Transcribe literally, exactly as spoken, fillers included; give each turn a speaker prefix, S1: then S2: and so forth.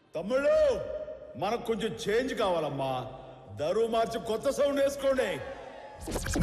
S1: తమ్ముళ్ళు మనకు కొంచెం చేంజ్ కావాలమ్మా. దరువు మార్చి కొత్త సౌండ్ వేసుకోండి.